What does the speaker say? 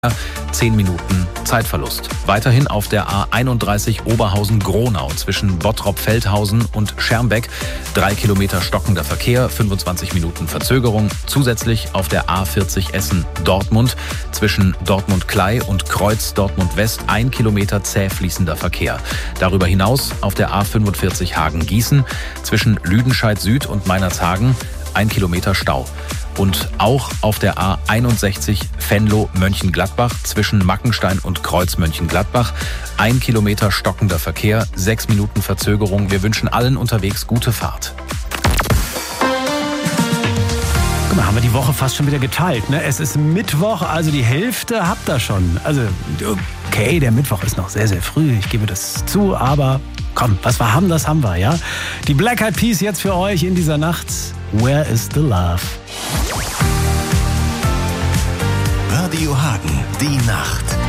10 Minuten Zeitverlust. Weiterhin auf der A31 Oberhausen-Gronau zwischen Bottrop-Feldhausen und Schermbeck 3 Kilometer stockender Verkehr, 25 Minuten Verzögerung. Zusätzlich auf der A40 Essen-Dortmund zwischen Dortmund-Klei und Kreuz Dortmund-West 1 Kilometer zäh fließender Verkehr. Darüber hinaus auf der A45 Hagen-Gießen zwischen Lüdenscheid-Süd und Meinerzhagen 1 Kilometer Stau. Und auch auf der A61 Venlo-Mönchengladbach zwischen Mackenstein und Kreuz Mönchengladbach 1 Kilometer stockender Verkehr, 6 Minuten Verzögerung. Wir wünschen allen unterwegs gute Fahrt. Guck mal, haben wir die Woche fast schon wieder geteilt, ne? Es ist Mittwoch, also die Hälfte habt ihr schon. Also, okay, der Mittwoch ist noch sehr, sehr früh, ich gebe das zu, aber komm, was wir haben, das haben wir, ja? Die Black Eyed Peas jetzt für euch in dieser Nacht. Where is the love? Radio Hagen, die Nacht.